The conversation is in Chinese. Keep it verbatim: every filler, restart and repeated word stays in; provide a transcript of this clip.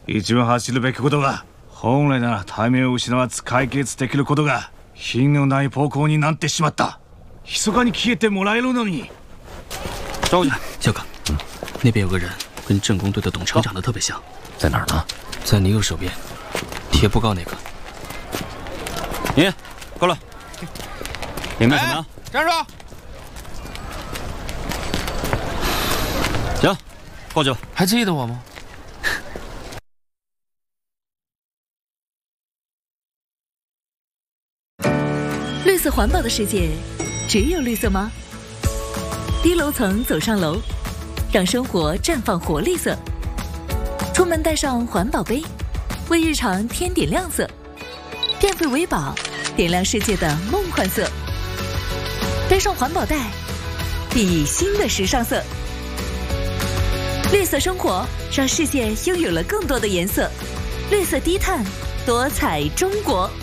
一番走るべきことが、本来ならタイミングを失わず解決できることが品のない方向になってしまった。密かに消えてもらえるのに。 赵家， 小哥，嗯，那边有个人跟镇公队的董成长得特别像， 在哪儿呢？ 在你右手边，贴布告那个。 你过来，明白什么？ 站住！ 行，过去吧。 还记得我吗？ 绿色环保的世界，只有绿色吗？低楼层走上楼，让生活绽放活力色。出门带上环保杯，为日常添点亮色。电费为宝，点亮世界的梦幻色。背上环保袋，熠熠新的时尚色。绿色生活，让世界拥有了更多的颜色。绿色低碳，多彩中国。